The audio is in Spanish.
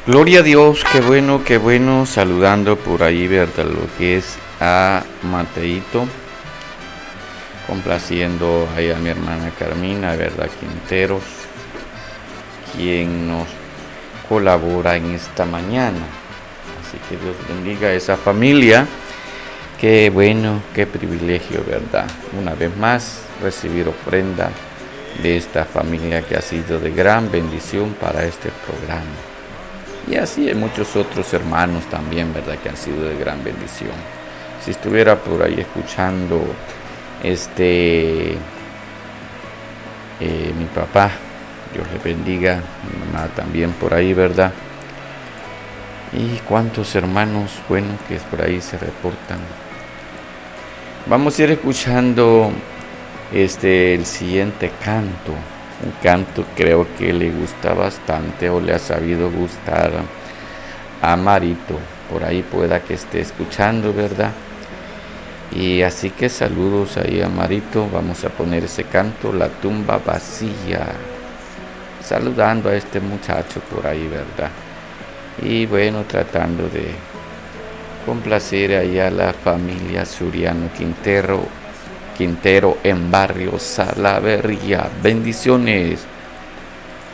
Gloria a Dios, qué bueno, saludando por ahí, ¿verdad? Lo que es a Mateito, complaciendo ahí a mi hermana Carmina, ¿verdad? Quinteros, quien nos colabora en esta mañana. Así que Dios bendiga a esa familia. Qué bueno, qué privilegio, ¿verdad? Una vez más, recibir ofrenda de esta familia que ha sido de gran bendición para este programa. Y así hay muchos otros hermanos también, ¿verdad? Que han sido de gran bendición. Si estuviera por ahí escuchando mi papá, Dios le bendiga, mi mamá también por ahí, ¿verdad? Y cuántos hermanos buenos que por ahí se reportan. Vamos a ir escuchando el siguiente canto. Un canto creo que le gusta bastante o le ha sabido gustar a Marito. Por ahí pueda que esté escuchando, ¿verdad? Y así que saludos ahí a Marito. Vamos a poner ese canto, La tumba vacía. Saludando a este muchacho por ahí, ¿verdad? Y bueno, tratando de complacer ahí a la familia Suriano Quintero en barrio Salaverría. Bendiciones.